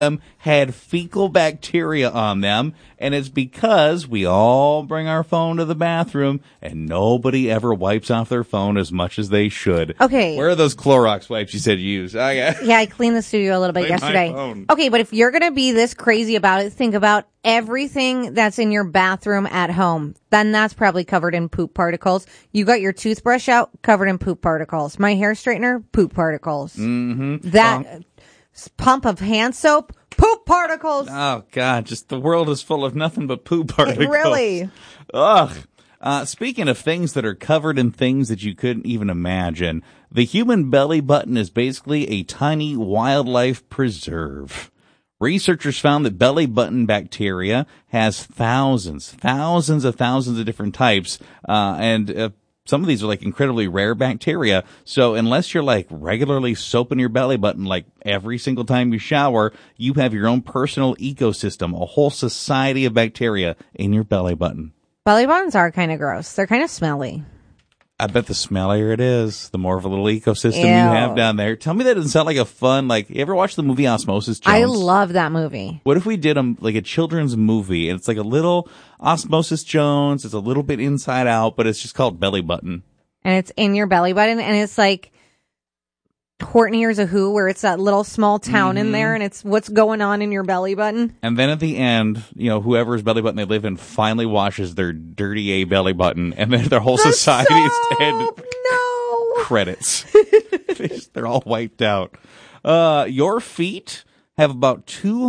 had fecal bacteria on them, and it's because we all bring our phone to the bathroom and nobody ever wipes off their phone as much as they should. Okay. Where are those Clorox wipes you said you use? Yeah, I cleaned the studio a little bit yesterday. Okay, but if you're going to be this crazy about it, think about everything that's in your bathroom at home. Then that's probably covered in poop particles. You got your toothbrush out, covered in poop particles. My hair straightener, poop particles. Mm-hmm. That pump of hand soap, poop particles. Oh, God, just the world is full of nothing but poop particles. Really? Ugh. Speaking of things that are covered in things that you couldn't even imagine, the human belly button is basically a tiny wildlife preserve. Researchers found that belly button bacteria has thousands of different types, and some of these are like incredibly rare bacteria. So unless you're like regularly soaping your belly button like every single time you shower, you have your own personal ecosystem, a whole society of bacteria in your belly button. Belly buttons are kind of gross. They're kind of smelly. I bet the smellier it is, the more of a little ecosystem you have down there. Tell me that doesn't sound like a fun, like, you ever watch the movie Osmosis Jones? I love that movie. What if we did like a children's movie, and it's like a little Osmosis Jones, it's a little bit inside out, but it's just called Belly Button. And it's in your belly button, and it's like Horton Hears a Who, where it's that little small town in there, and it's what's going on in your belly button. And then at the end, whoever's belly button they live in finally washes their dirty A belly button, and then their whole society is dead. No. Credits. They're all wiped out. Your feet have about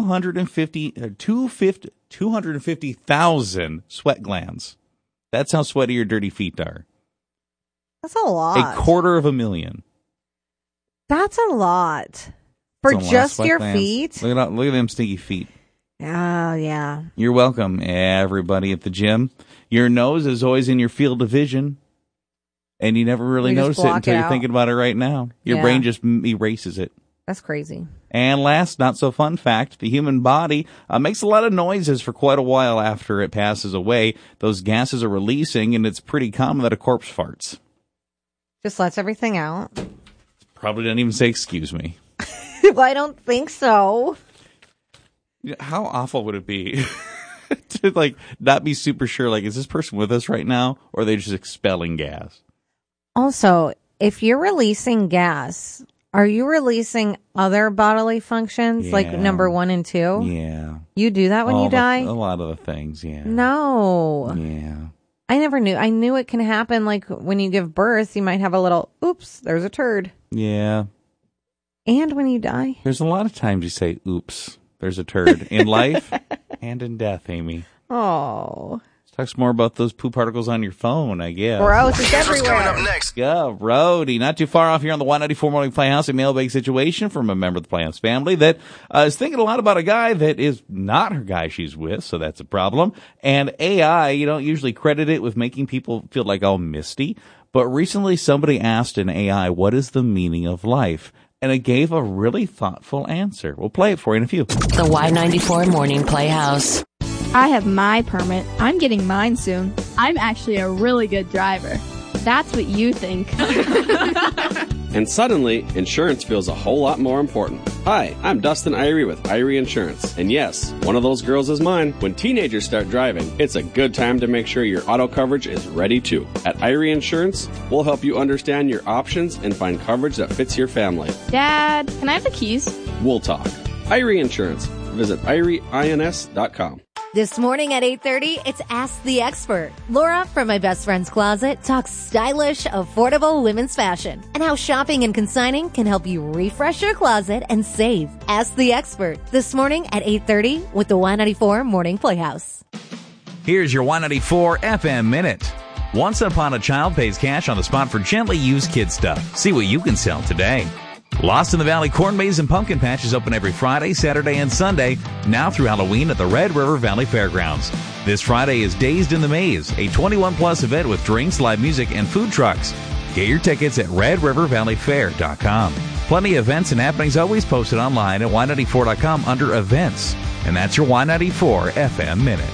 250,000 sweat glands. That's how sweaty your dirty feet are. That's a lot. 250,000. That's a lot. For just your feet? Look at them stinky feet. Oh, yeah. You're welcome, everybody at the gym. Your nose is always in your field of vision, and you never really notice it until you're thinking about it right now. Your brain just erases it. That's crazy. And last, not so fun fact, the human body makes a lot of noises for quite a while after it passes away. Those gases are releasing, and it's pretty common that a corpse farts. Just lets everything out. Probably doesn't even say excuse me. Well, I don't think so. How awful would it be to not be super sure, is this person with us right now, or are they just expelling gas? Also, if you're releasing gas, are you releasing other bodily functions like number 1 and 2? Yeah. You do that when you die? A lot of the things, yeah. No. Yeah. I never knew. I knew it can happen when you give birth, you might have a little, oops, there's a turd. Yeah. And when you die. There's a lot of times you say, oops, there's a turd. In life and in death, Amy. Oh. Let's talk more about those poop particles on your phone, I guess. Gross, it's everywhere. Coming up next. Yeah, Rody. Not too far off here on the Y94 Morning Playhouse, a mailbag situation from a member of the Playhouse family that is thinking a lot about a guy that is not her guy she's with, so that's a problem. And AI, you don't usually credit it with making people feel like all misty, but recently somebody asked an AI, what is the meaning of life? And it gave a really thoughtful answer. We'll play it for you in a few. The Y94 Morning Playhouse. I have my permit. I'm getting mine soon. I'm actually a really good driver. That's what you think. And suddenly, insurance feels a whole lot more important. Hi, I'm Dustin Irie with Irie Insurance. And yes, one of those girls is mine. When teenagers start driving, it's a good time to make sure your auto coverage is ready too. At Irie Insurance, we'll help you understand your options and find coverage that fits your family. Dad, can I have the keys? We'll talk. Irie Insurance. Visit IrieINS.com. This morning at 8:30, it's Ask the Expert. Laura from My Best Friend's Closet talks stylish, affordable women's fashion and how shopping and consigning can help you refresh your closet and save. Ask the Expert this morning at 8:30 with the Y94 Morning Playhouse. Here's your Y94 FM Minute. Once Upon a Child pays cash on the spot for gently used kid stuff. See what you can sell today. Lost in the Valley Corn Maze and Pumpkin Patch is open every Friday, Saturday, and Sunday, now through Halloween at the Red River Valley Fairgrounds. This Friday is Dazed in the Maze, a 21-plus event with drinks, live music, and food trucks. Get your tickets at redrivervalleyfair.com. Plenty of events and happenings always posted online at y94.com under events. And that's your Y94 FM Minute.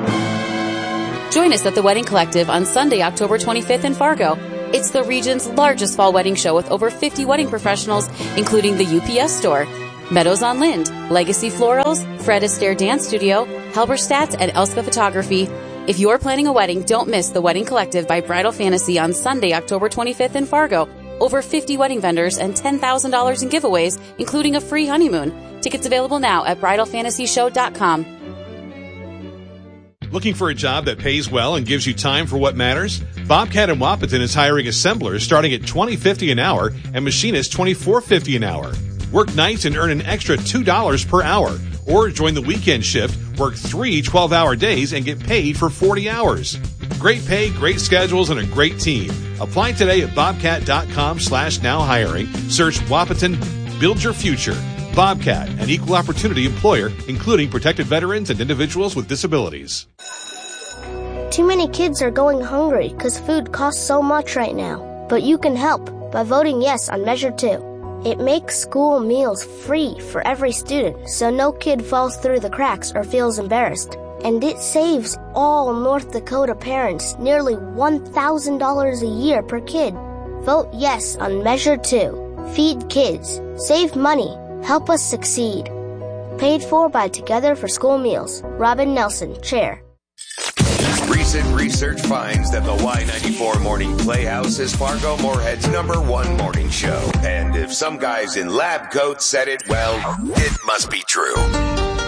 Join us at the Wedding Collective on Sunday, October 25th in Fargo. It's the region's largest fall wedding show with over 50 wedding professionals, including the UPS Store. Meadows on Lind, Legacy Florals, Fred Astaire Dance Studio, Halberstadt, and Elska Photography. If you're planning a wedding, don't miss the Wedding Collective by Bridal Fantasy on Sunday, October 25th in Fargo. Over 50 wedding vendors and $10,000 in giveaways, including a free honeymoon. Tickets available now at bridalfantasyshow.com. Looking for a job that pays well and gives you time for what matters? Bobcat in Wapaton is hiring assemblers starting at $20.50 an hour and machinists $24.50 an hour. Work nights and earn an extra $2 per hour. Or join the weekend shift, work 3 12-hour days, and get paid for 40 hours. Great pay, great schedules, and a great team. Apply today at bobcat.com/now-hiring. Search Wapaton. Build your future. Bobcat, an equal opportunity employer, including protected veterans and individuals with disabilities. Too many kids are going hungry because food costs so much right now. But you can help by voting yes on Measure 2. It makes school meals free for every student, so no kid falls through the cracks or feels embarrassed. And it saves all North Dakota parents nearly $1,000 a year per kid. Vote yes on Measure 2. Feed kids. Save money. Help us succeed. Paid for by Together for School Meals. Robin Nelson, Chair. Recent research finds that the Y94 Morning Playhouse is Fargo Moorhead's #1 morning show. And if some guys in lab coats said it, well, it must be true.